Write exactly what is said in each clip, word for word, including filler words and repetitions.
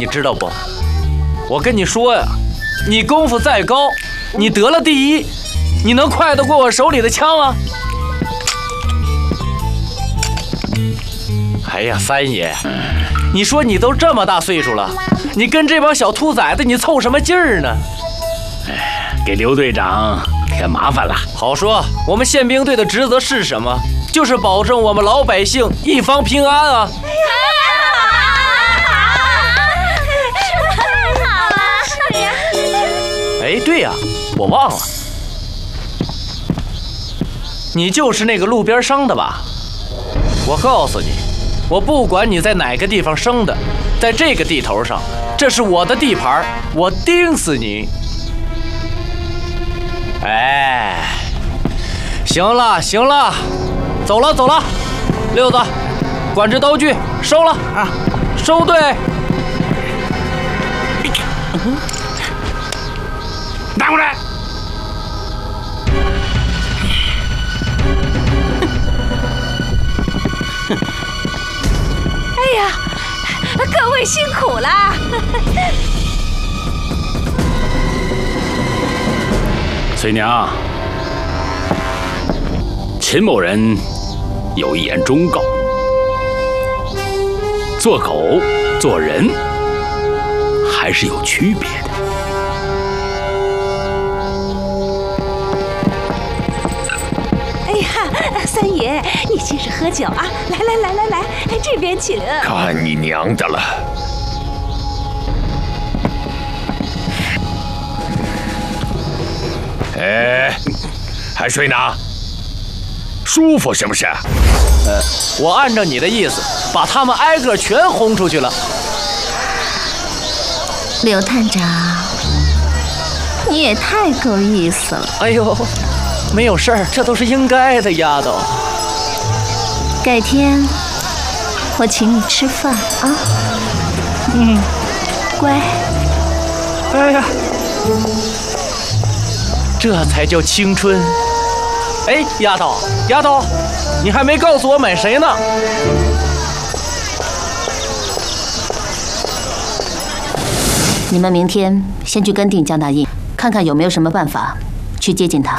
你知道不？我跟你说呀，你功夫再高，你得了第一，你能快得过我手里的枪啊？哎呀，三爷，你说你都这么大岁数了，你跟这帮小兔崽子，你凑什么劲儿呢？ 哎，给刘队长添麻烦了。 好说，我们宪兵队的职责是什么？就是保证我们老百姓一方平安啊！ 哎呀，太好了，是呀。 哎，对呀，我忘了，你就是那个路边生的吧？我告诉你，我不管你在哪个地方生的，在这个地头上，这是我的地盘，我盯死你！哎，行了行了，走了走了，六子，管制刀具收了啊，收队。 拿过来。 哎呀，各位辛苦了。 崔娘，秦某人有一言忠告：做狗、做人还是有区别的。 哎呀，三爷，你接着喝酒啊！来来来来来，来这边请。 看你娘的了！哎，还睡呢？舒服是不是？ 呃，我按照你的意思，把他们挨个全轰出去了。 刘探长，你也太够意思了。 哎呦，没有事儿，这都是应该的，丫头。 改天我请你吃饭啊。 嗯， 乖。 哎呀，这才叫青春。哎，丫头，丫头，你还没告诉我买谁呢？ 你们明天先去跟定江大印，看看有没有什么办法去接近他。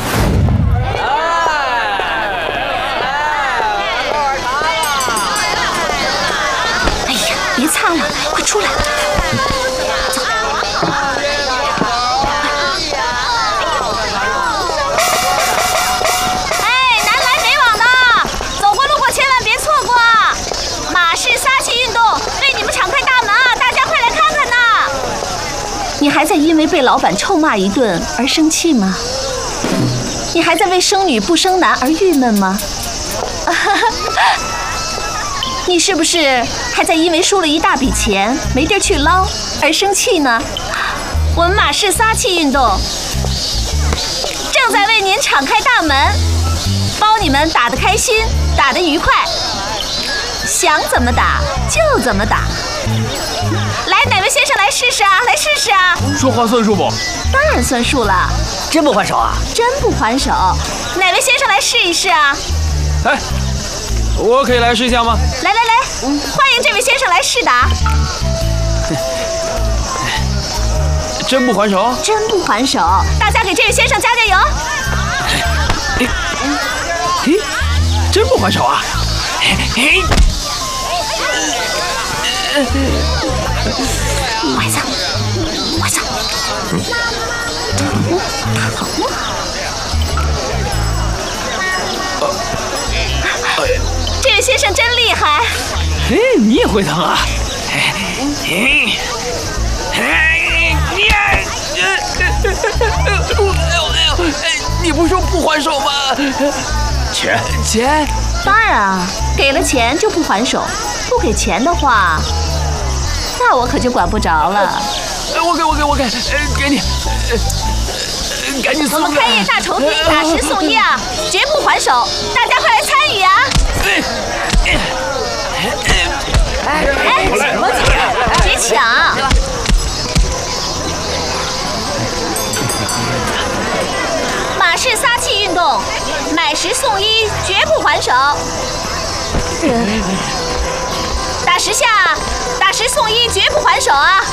哎呀，别擦了，快出来！走。哎，南来北往的，走过路过千万别错过啊！马氏撒气运动为你们敞开大门啊！大家快来看看呐！ 你还在因为被老板臭骂一顿而生气吗？你还在为生女不生男而郁闷吗？你是不是还在因为输了一大笔钱没地儿去捞而生气呢？ 我们马氏撒气运动正在为您敞开大门，包你们打得开心，打得愉快，想怎么打就怎么打。来，哪位先生来试试啊？来试试啊！ 说话算数不？ 当然算数了。 真不还手啊？ 真不还手。 哪位先生来试一试啊？ 哎，我可以来试一下吗？ 来来来，欢迎这位先生来试打。 真不还手？ 真不还手。 大家给这位先生加加油！ 嘿，嘿，真不还手啊！嘿， 快走，快走！好嘛。 这位先生真厉害。 嘿，你也会疼啊？嘿，嘿，嘿，你，你不说不还手吗？ 钱钱？ 当然啊，给了钱就不还手，不给钱的话，那我可就管不着了。 我给我给我给，给你，赶紧送啊！ 我们开业大酬宾，打十送一啊，绝不还手，大家快来参与啊！哎，别抢！马氏撒气运动，买十送一，绝不还手。打十下，打十送一，绝不还手啊！